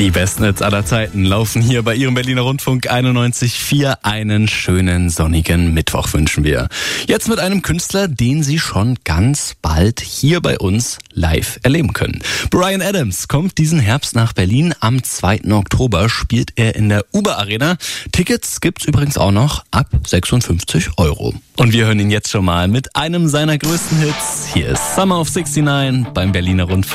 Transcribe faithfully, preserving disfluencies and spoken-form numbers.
Die besten Hits aller Zeiten laufen hier bei Ihrem Berliner Rundfunk einundneunzig Komma vier. Einen schönen sonnigen Mittwoch wünschen wir. Jetzt mit einem Künstler, den Sie schon ganz bald hier bei uns live erleben können. Bryan Adams kommt diesen Herbst nach Berlin. Am zweiten Oktober spielt er in der Uber Arena. Tickets gibt's übrigens auch noch ab sechsundfünfzig Euro. Und wir hören ihn jetzt schon mal mit einem seiner größten Hits. Hier ist Summer of sixty-nine beim Berliner Rundfunk.